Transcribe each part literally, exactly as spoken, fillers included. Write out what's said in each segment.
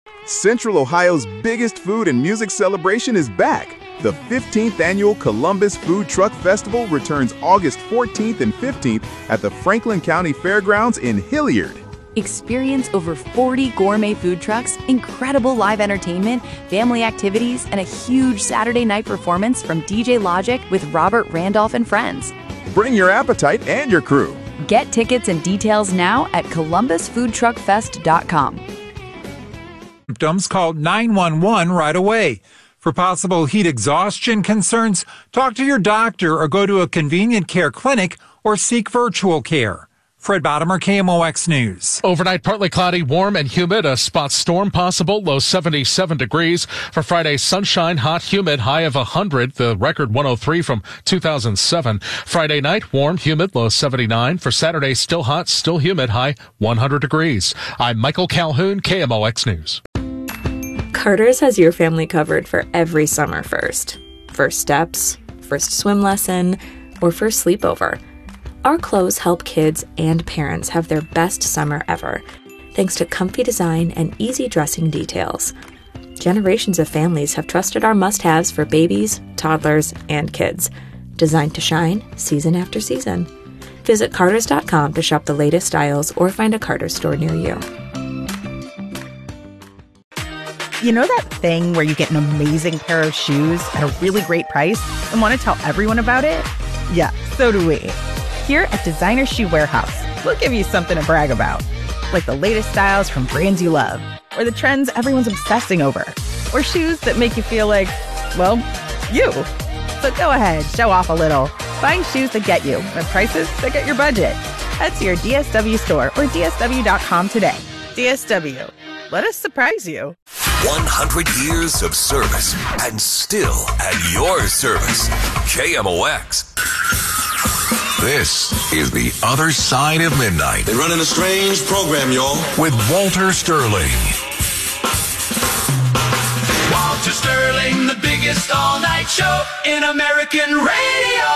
Central Ohio's biggest food and music celebration is back. The fifteenth Annual Columbus Food Truck Festival returns August fourteenth and fifteenth at the Franklin County Fairgrounds in Hilliard. Experience over forty gourmet food trucks, incredible live entertainment, family activities, and a huge Saturday night performance from D J Logic with Robert Randolph and friends. Bring your appetite and your crew. Get tickets and details now at columbus food truck fest dot com. Symptoms, call nine one one right away. For possible heat exhaustion concerns, talk to your doctor or go to a convenient care clinic or seek virtual care. Fred Bottomer, K M O X News. Overnight, partly cloudy, warm and humid. A spot storm possible, low seventy-seven degrees. For Friday, sunshine, hot, humid, high of one hundred. The record one oh three from two thousand seven. Friday night, warm, humid, low seventy-nine. For Saturday, still hot, still humid, high one hundred degrees. I'm Michael Calhoun, K M O X News. Carter's has your family covered for every summer first. First steps, first swim lesson, or first sleepover. Our clothes help kids and parents have their best summer ever, thanks to comfy design and easy dressing details. Generations of families have trusted our must-haves for babies, toddlers, and kids, designed to shine season after season. Visit carters dot com to shop the latest styles or find a Carter's store near you. You know that thing where you get an amazing pair of shoes at a really great price and want to tell everyone about it? Yeah, so do we. Here at Designer Shoe Warehouse, we'll give you something to brag about, like the latest styles from brands you love, or the trends everyone's obsessing over, or shoes that make you feel like, well, you. So go ahead, show off a little. Find shoes that get you at prices that get your budget. Head to your D S W store or D S W dot com today. D S W. Let us surprise you. one hundred years of service and still at your service. K M O X. This is The Other Side of Midnight. They're running a strange program, y'all. With Walter Sterling. Walter Sterling, the biggest all-night show in American radio.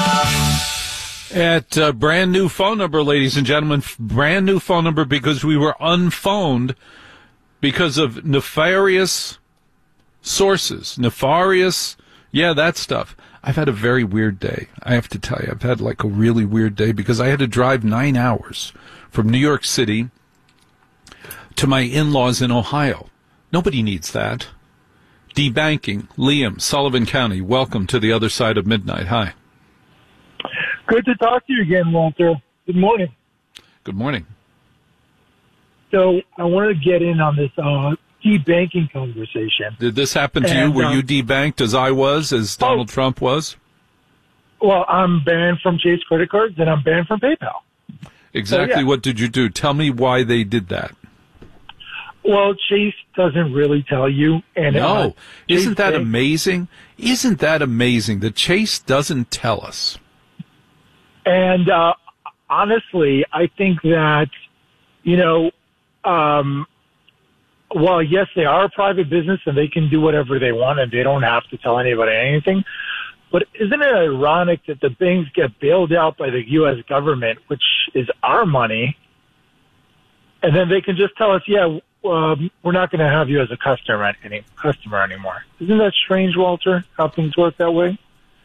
At a brand new phone number, ladies and gentlemen. Brand new phone number because we were unphoned because of nefarious sources. Nefarious, yeah, that stuff. I've had a very weird day. I have to tell you, I've had like a really weird day because I had to drive nine hours from New York City to my in-laws in Ohio. Nobody needs that. Debanking, Liam, Sullivan County, welcome to The Other Side of Midnight. Hi. Good to talk to you again, Walter. Good morning. Good morning. So I wanted to get in on this uh, debanking conversation. Did this happen to and, you? Were um, you debanked as I was, as Donald oh, Trump was? Well, I'm banned from Chase credit cards, and I'm banned from PayPal. Exactly. So, yeah. What did you do? Tell me why they did that. Well, Chase doesn't really tell you. And no. Uh, Isn't that bank- amazing? Isn't that amazing that Chase doesn't tell us? And uh, honestly, I think that, you know, um, well, yes, they are a private business and they can do whatever they want and they don't have to tell anybody anything. But isn't it ironic that the banks get bailed out by the U S government, which is our money, and then they can just tell us, yeah, um, we're not going to have you as a customer, any, customer anymore. Isn't that strange, Walter, how things work that way?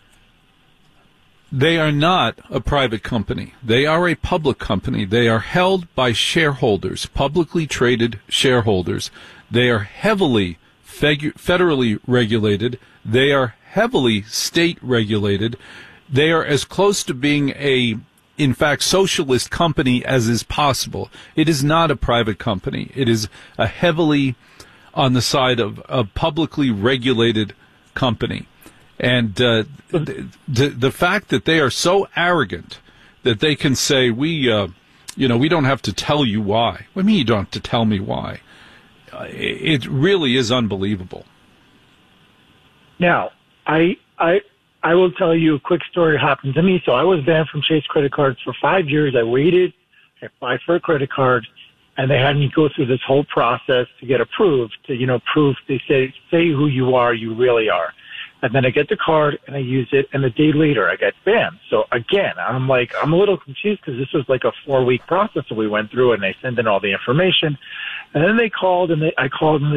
They are not a private company. They are a public company. They are held by shareholders, publicly traded shareholders. They are heavily fegu- federally regulated. They are heavily state regulated. They are as close to being a, in fact, socialist company as is possible. It is not a private company. It is a heavily on the side of a publicly regulated company. And uh, the, the the fact that they are so arrogant that they can say, we, uh, you know, we don't have to tell you why. What do you mean you don't have to tell me why? Uh, it really is unbelievable. Now, I I I will tell you a quick story that happened to me. So I was banned from Chase credit cards for five years. I waited, I applied for a credit card, and they had me go through this whole process to get approved, to, you know, prove, they say, say who you are, you really are. And then I get the card and I use it, and a day later I get banned. So again, I'm like, I'm a little confused because this was like a four week process that we went through, and they sent in all the information. And then they called and they, I called and